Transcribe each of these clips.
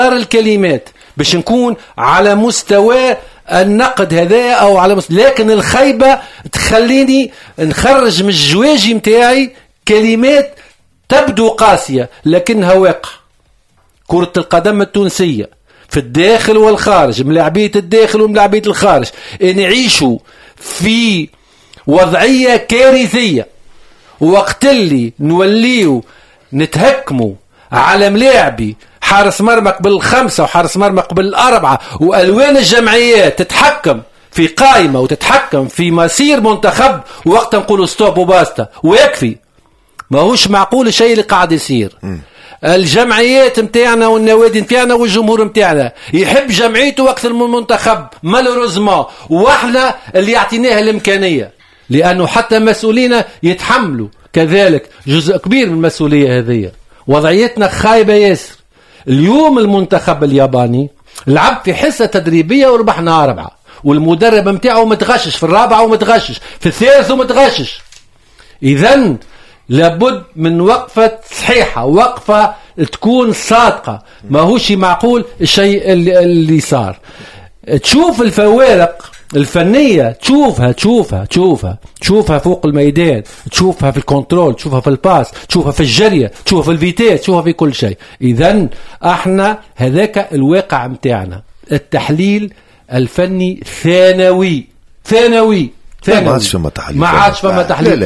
الكلمات باش نكون على مستوى النقد هذا أو على لكن الخيبة تخليني نخرج من الجواجي متاعي كلمات تبدو قاسية لكنها واقع. كرة القدم التونسية في الداخل والخارج، ملاعبية الداخل وملاعبية الخارج، نعيشوا في وضعية كارثية. وقت اللي نوليو نتهكموا على ملاعبي حارس مرمى قبل 5 وحارس مرمى قبل 4 وألوان الجمعيات تتحكم في قائمة وتتحكم في مسير منتخب، وقت نقولوا ستوب وباستا ويكفي. ما هوش معقول الشيء اللي قاعد يصير. الجمعيات متاعنا والنوادي متاعنا والجمهور متاعنا يحب جمعيته وقت المنتخب مالوروزما، واحنا اللي يعطيناها الامكانيه، لانه حتى مسؤولين يتحملوا كذلك جزء كبير من المسؤوليه هذه. وضعيتنا خايبه ياسر. اليوم المنتخب الياباني لعب في حصه تدريبيه وربحنا 4، والمدرب متاعه متغشش في 4 ومتغشش في 3 ومتغشش. اذن لابد من وقفة صحيحة، وقفة تكون صادقة. ما هوش معقول الشيء اللي صار. تشوف الفوارق الفنية، تشوفها فوق الميدان، تشوفها في الكنترول، تشوفها في الباس، تشوفها في الجرية، تشوفها في الفيتاس، تشوفها في كل شيء. إذن احنا هذاك الواقع متاعنا. التحليل الفني ثانوي. ما عادش فما تحليل. ما عادش فما تحليل.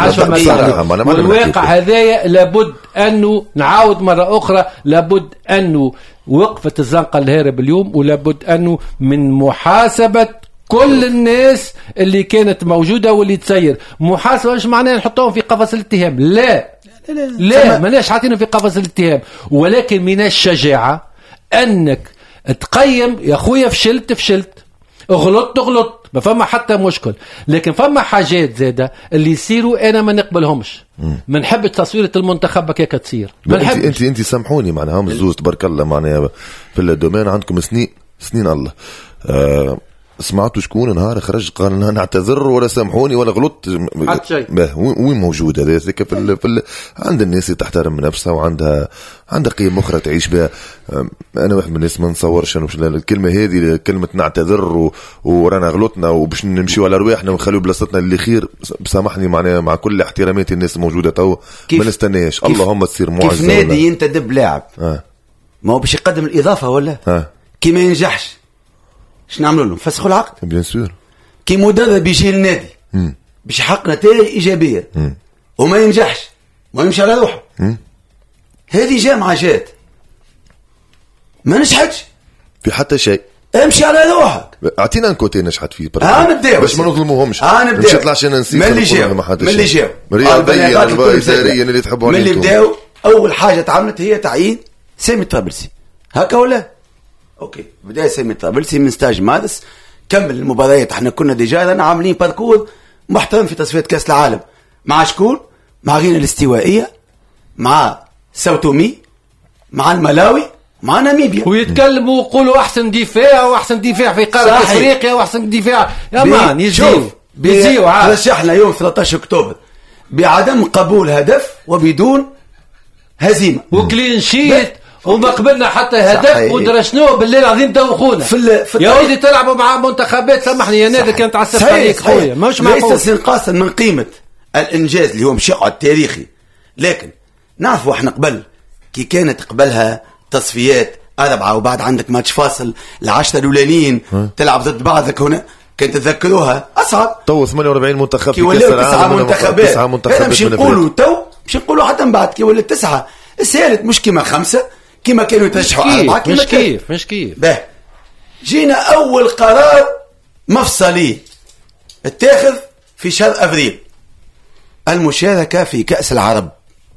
والواقع هذايا لابد أنه نعاود مرة أخرى، لابد أنه وقفة الزنقة الهارب اليوم، ولابد أنه من محاسبة كل الناس اللي كانت موجودة واللي تسير. محاسبة مش معناه نحطهم في قفص الاتهام، لا ماناش حاطينهم في قفص الاتهام، ولكن من الشجاعة أنك تقيم يا أخويا فشلت غلطت ما فما حتى مشكل. لكن فما حاجات زادة اللي يصيروا أنا ما نقبلهمش. ما نحبش تصويرة المنتخب كيف تصير. انت سامحوني معناها هم الزوز تبارك الله معناها في الدومين عندكم سنين الله. سمعتوا شكون نهار خرج قال انا نعتذر ولا سامحوني ولا غلطت؟ وين موجود هذا في عند الناس تحترم نفسها وعندها قيم اخرى تعيش بها. انا واحد من الناس ما نصورش الكلمه هذه، كلمه نعتذر ورانا غلطنا وباش نمشيو على رواحنا ونخليو بلاصتنا اللي خير. بسامحني معناها مع كل احتراماتي الناس الموجوده تو ما نستناش اللهم تصير معزه. كيف نادي ينتدب لاعب ما هو باش يقدم الاضافه ولا كي ما ينجحش شنو نعملوا له؟ نفسخوا العقد بيان سور. كي مدرب يجي للنادي باش يحقق نتائج ايجابيه وما ينجحش ما يمشي على روحه. هذه جامعه جات ما نجحتش في حتى شيء، امشي على روحك. اعطينا نكوتين نجحت فيه نبداو باش ما نظلموهمش. مش يطلعش نسيب من اللي جاو رياضيا واداريا اللي تحبوا عليهم. من اللي بداو اول حاجه تعملت هي تعيين سامي الطرابلسي. هكا ولا اوكي بدايه سامي الطرابلسي من ستاج مارس كمل المباريات. احنا كنا ديجا عاملين باركور محترم في تصفيات كاس العالم مع شكون؟ مع غينا الاستوائيه، مع ساوتومي، مع الملاوي، مع ناميبيا. ويتكلموا ويقولوا احسن دفاع في قاره افريقيا واحسن دفاع. يا مان يزيو رشحنا يوم 13 اكتوبر بعدم قبول هدف وبدون هزيمه وكلين شيت وما قبلنا حتى هدف ودرسنوه بالليل العظيم دوخونا. يا ولدي تلعبوا مع منتخبات سامحني يا نادر كانت تعسف عليك خويا مش معقول. ليس انقاصا من قيمه الانجاز اللي هو مش يقعد تاريخي، لكن نعرفوا احنا قبل كي كانت قبلها تصفيات 4 وبعد عندك ماتش فاصل ال10 الاولانيين تلعب ضد بعضك هنا كنت تذكروها اصعب. تو 48 منتخب كي ولاو 9 منتخبات مش نقولوا تو مش نقولوا حتى من بعد كي ولا 9 سالت مش كيما 5 كما كانوا يترشحوا 4 مش كيف جينا أول قرار مفصلي اتاخذ في شهر أفريل المشاركة في كأس العرب.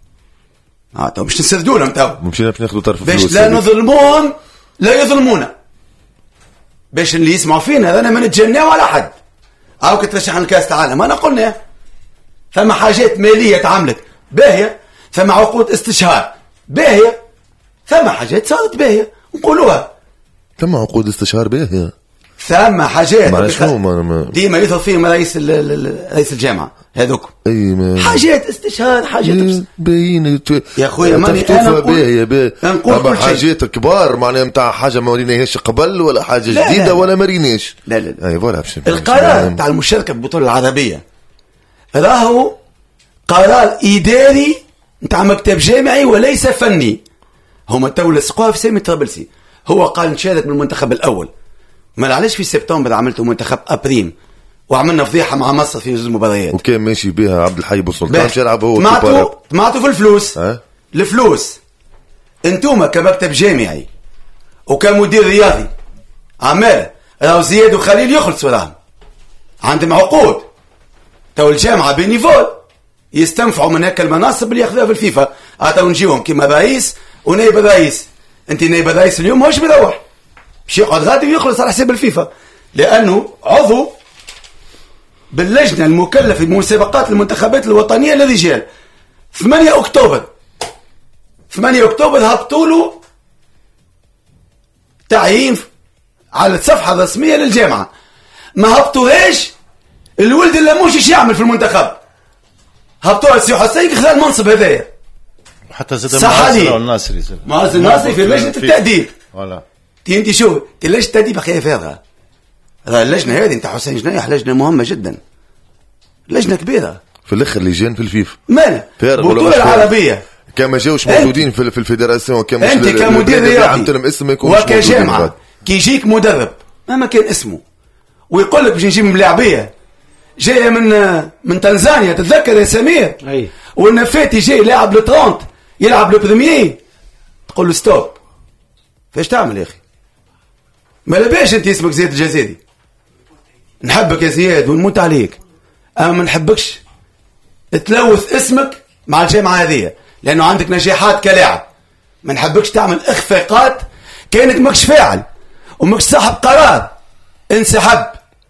تو مش نسردوا لهم تو مشينا باش ناخذوا طرف باش لا نظلموهم لا يظلمونا، باش اللي يسمعوا فينا هذا ما نتجناو على حد. أو كترشح عن كأس العالم أنا قلنا ثم حاجات مالية تعملت باهية، ثم عقود استشهار باهية، ثم حاجات صارت باهية نقولوها. ثم عقود استشهار باهية ثم حاجات ديما يظهر فيهم رئيس الجامعه هذوك حاجات استشهاد حاجات باين يا خويا ماني انا نقول حاجات كبار معناها نتاع حاجه ما وريناهاش قبل ولا حاجه جديده لا. ولا ما ريناش لا اي فوالا القرار نتاع المشاركه بالبطوله العربيه راهو قرار اداري نتاع مكتب جامعي وليس فني. هما تو لصقوها في سامي طرابلسي. هو قال نشارك بالمنتخب الاول، ما علاش في سبتمبر عملتوا منتخب ابريم وعملنا فضيحه مع مصر في جزء المباريات وكان ماشي بها عبد الحي بوسلطان يلعب هو طمعتوا في الفلوس الفلوس. انتوما كمكتب جامعي وكمدير رياضي عمال راهو زياد وخليل يخلصوا راهم عندهم عقود تو الجامعه بينيفول يستنفعوا من هكا المناصب اللي ياخذوها في الفيفا. عطاو نجيهم كيما رئيس ونائب الرئيس. انت نائب الرئيس اليوم ماهوش بيروح باش يقعد غادي ويخلص على حساب الفيفا لانه عضو باللجنه المكلفه بمسابقات المنتخبات الوطنيه للرجال. 8 اكتوبر هبطوا له تعيين على الصفحه الرسميه للجامعه. ما هبطوهاش الولد اللي موش يعمل في المنتخب، هبطوها السي حسين خذ المنصب هذايا. حتى زاد معاذ الناصري في لجنه التاديب. فوالا انت شوف لجنه التاديب اخي فارغه. اللجنه هذه نتاع حسين جنايح لجنه مهمه جدا، لجنه كبيره في الاخر لجان في الفيفا مالا البطوله العربيه كما جاوش موجودين في الفيدراسيون كما انت كمدير رياضي وكجامعه كي يجيك مدرب مهما كان اسمه ويقول لك باش نجيب ملاعبيه جايه من تنزانيا تتذكر يا سمير والنفاتي جاي لاعب لو 30 يلعب لو بريمير تقول له ستوب. فاش تعمل يا اخي؟ ما لباش انت اسمك زياد الجزيري، نحبك يا زياد ونموت عليك، اما ما نحبكش تلوث اسمك مع الجامعه هذه لانه عندك نجاحات كلاعب. ما نحبكش تعمل اخفاقات كانك ماكش فاعل وماكش صاحب قرار. انسحب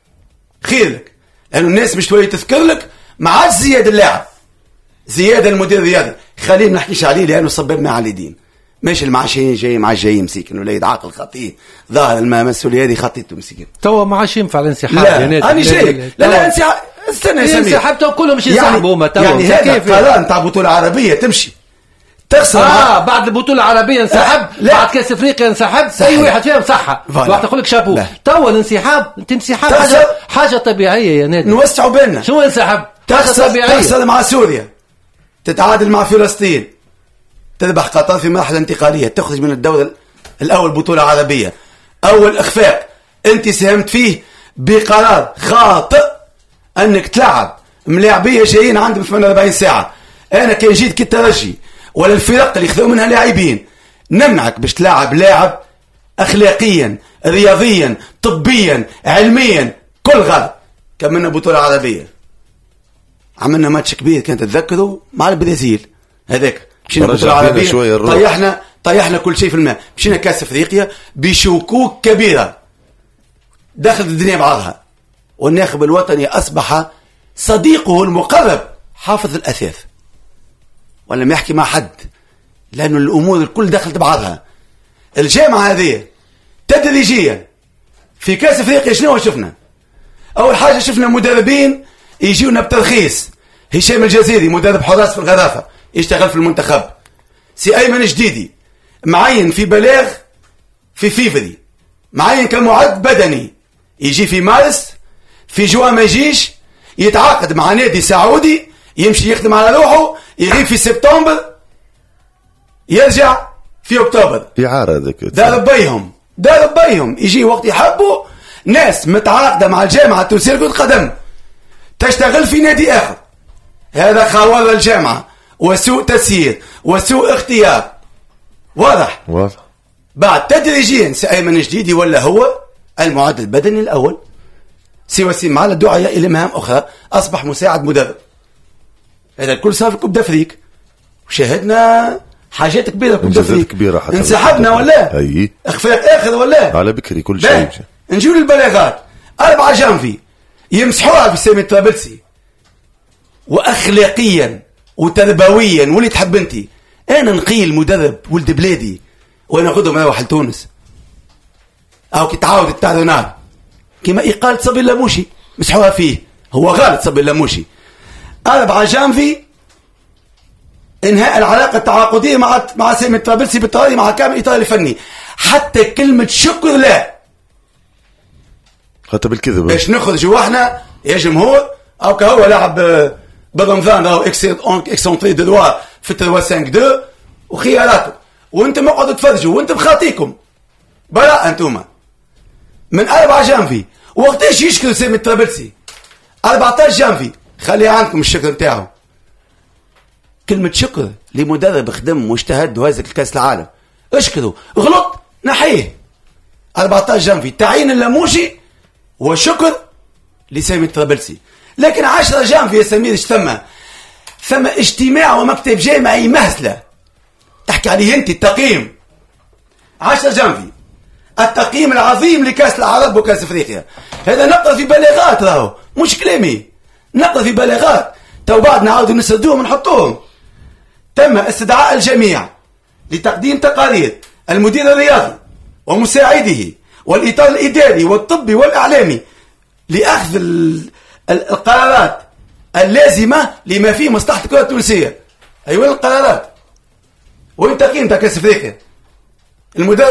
خيرك لانه الناس مش توي تذكر لك. ما عادش زياد اللاعب، زياد المدير الرياضي خليه ما نحكيش عليه لانه صببنا على الدين. ماشي المعاشين جاي مع الجاي مسكين ولا يدعاقل خطيه ظاهر المسؤوليه هذه خطيته مسكين. توا ما عادش ينفع الانسحاب. لا انا جاي لا انسحاب استنى يا سمير انسحاب تو كلهم مش ينسحبوا هما تو يعني هذا قرار نتاع بطوله عربيه تمشي تخسر بعد البطوله العربيه انسحب بعد كاس افريقيا انسحب اي واحد فيهم صحه واحد يقول لك شابو. توا الانسحاب انت انسحاب حاجه طبيعيه يا نادي نوسعوا بيننا. شو انسحب؟ تخسر مع سوريا تتعادل مع فلسطين تذبح قطر في مرحله انتقاليه تخرج من الدور الاول بطوله عربيه. اول اخفاق انت ساهمت فيه بقرار خاطئ انك تلعب ملاعبيه جايين عندهم 48 ساعه. انا كان جيت كالترجي ولا الفرق اللي يخذوا منها لاعبين نمنعك باش تلعب لاعب اخلاقيا رياضيا طبيا علميا كل غلط. كملنا بطوله عربيه عملنا ماتش كبير كانت تتذكروا مع البرازيل هذاك مشينا بطوله عربيه طيحنا كل شيء في الماء. مشينا كاس افريقيا بشكوك كبيره دخلت الدنيا بعضها والناخب الوطني اصبح صديقه المقرب حافظ الاثاث ولا ما يحكي مع حد لانه الامور الكل دخلت بعضها. الجامعه هذه تدريجيا في كاس افريقيا شنو شفنا؟ اول حاجه شفنا مدربين يجيونا بترخيص. هشام الجزيري مدرب حراس في الغرافه يشتغل في المنتخب. سي ايمن جديدي معين في بلاغ في فيفري معين كمعد بدني يجي في مارس في جوا ما يجيش يتعاقد مع نادي سعودي يمشي يخدم على روحه يغيب في سبتمبر يرجع في اكتوبر. إعارة ذاك دار بيهم يجي وقت يحبوا ناس متعاقدة مع الجامعة التونسية كرة قدم تشتغل في نادي آخر. هذا خوار الجامعة وسوء تسيير وسوء اختيار واضح. بعد تدريجيا سأيمن جديدي ولا هو المعد البدني الأول سوى مع الدعاء إلى مهام أخرى أصبح مساعد مدرب. هذا الكل صار في كوب دافريك وشاهدنا حاجات كبيرة كوب دافريك انسحبنا ولا اخفاق آخر ولا على بكري كل شيء. نجيو للبلاغات 4 جانفي يمسحوها في سامي طرابلسي واخلاقيا وتربويا واللي تحب انت. انا نقيل مدرب ولد بلادي وانا ناخذهم اروح لتونس او كي تعاود التعاونات كما إقالة صبي اللاموشي مسحوها فيه، هو غلط صبي اللاموشي. 4 جانفي انهاء العلاقة التعاقدية مع سامي الطرابلسي بالتراضي مع كامل الإطار الفني. حتى كلمة شكر لا، حتى بالكذب باش نخرجوا احنا يا جمهور او كهو لاعب برمضان او اكسونتري دو دوا في 3-5-2 وخياراته، وانتم اقعدوا تفرجوا وانتم خاطيكم بلا انتم من 4 جانفي. وقتاش يشكر سامي الطرابلسي؟ 14 جانفي. خلي عندكم الشكر نتاعو. كلمة شكر لمدرب خدم واجتهد وهزك الكاس العالم، اشكروا. غلط نحيه. 14 جانفي تعيين اللاموشي وشكر لسامي الطرابلسي. لكن 10 جانفي يا سمير ايش ثم اجتماع ومكتب جامعي مهزلة تحكي عليه انت. التقييم 10 جانفي التقييم العظيم لكاس العرب وكاس افريقيا، هذا نقرا في بلاغات، راهو مش كلامي، نقرا في بلاغات تو بعد نعاودوا نسردوهم ونحطوهم. تم استدعاء الجميع لتقديم تقارير المدير الرياضي ومساعده والإطار الإداري والطبي والإعلامي لأخذ القرارات اللازمة لما فيه مصلحة الكرة التونسية. أيوة القرارات وين تقييم كاس افريقيا. المدرب